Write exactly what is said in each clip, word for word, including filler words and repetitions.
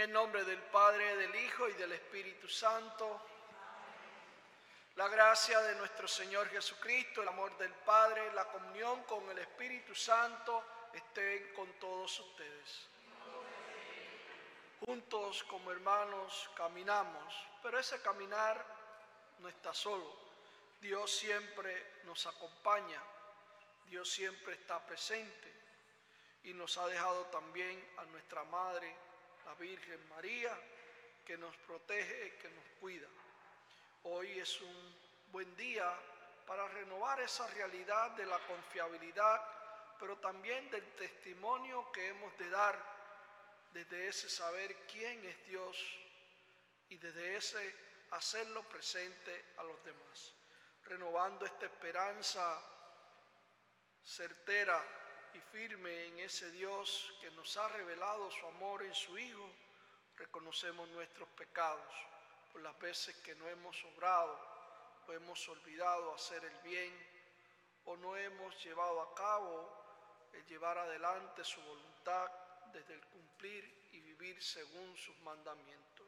el nombre del Padre, del Hijo y del Espíritu Santo. La gracia de nuestro Señor Jesucristo, el amor del Padre, la comunión con el Espíritu Santo estén con todos ustedes. Juntos como hermanos caminamos, pero ese caminar no está solo. Dios siempre nos acompaña, Dios siempre está presente y nos ha dejado también a nuestra Madre, la Virgen María, que nos protege, que nos cuida. Hoy es un buen día para renovar esa realidad de la confiabilidad, pero también del testimonio que hemos de dar desde ese saber quién es Dios y desde ese hacerlo presente a los demás, renovando esta esperanza certera y firme en ese Dios que nos ha revelado su amor en su Hijo. Reconocemos nuestros pecados por las veces que no hemos obrado o hemos olvidado hacer el bien o no hemos llevado a cabo el llevar adelante su voluntad desde el cumplir y vivir según sus mandamientos.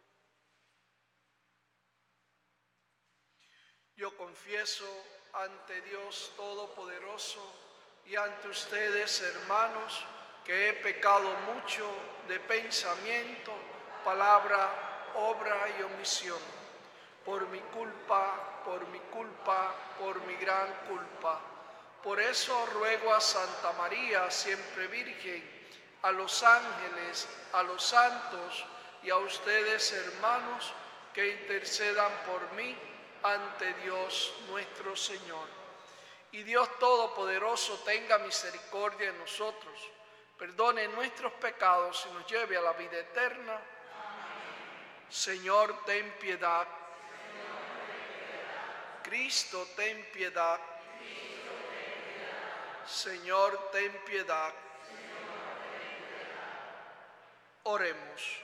Yo confieso ante Dios Todopoderoso y ante ustedes, hermanos, que he pecado mucho de pensamiento, palabra, obra y omisión, por mi culpa, por mi culpa, por mi gran culpa. Por eso ruego a Santa María, siempre Virgen, a los ángeles, a los santos y a ustedes, hermanos, que intercedan por mí ante Dios nuestro Señor. Y Dios Todopoderoso tenga misericordia de nosotros, perdone nuestros pecados y nos lleve a la vida eterna. Amén. Señor, ten piedad. Señor, ten piedad. Cristo, ten piedad. Cristo, ten piedad. Señor, ten piedad. Señor, ten piedad. Oremos.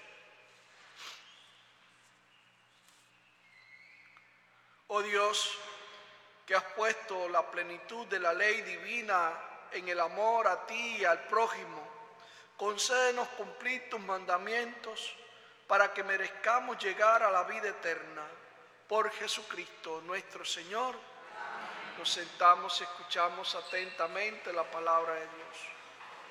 Oh Dios, que has puesto la plenitud de la ley divina en el amor a ti y al prójimo, concédenos cumplir tus mandamientos para que merezcamos llegar a la vida eterna. Por Jesucristo nuestro Señor. Amén. Nos sentamos y escuchamos atentamente la palabra de Dios.